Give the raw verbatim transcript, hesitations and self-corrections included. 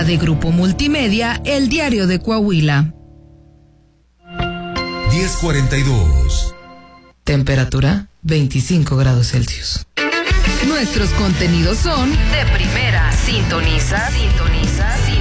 presenta de Grupo Multimedia El Diario de Coahuila. diez cuarenta y dos. Temperatura veinticinco grados Celsius. Nuestros contenidos son de primera. Sintoniza, sintoniza, sintoniza.